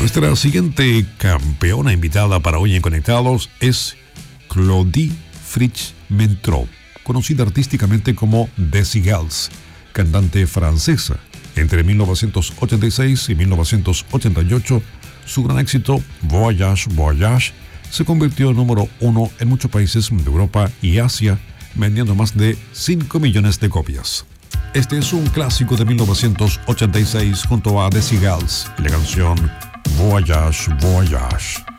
Nuestra siguiente campeona invitada para hoy en Conectados es Claudie Fritz Mentrou, conocida artísticamente como Desi Gals, cantante francesa. Entre 1986 y 1988, su gran éxito Voyage Voyage se convirtió en número 1 en muchos países de Europa y Asia, vendiendo más de 5 millones de copias. Este es un clásico de 1986 junto a Desi Gals, la canción Voyage Voyage.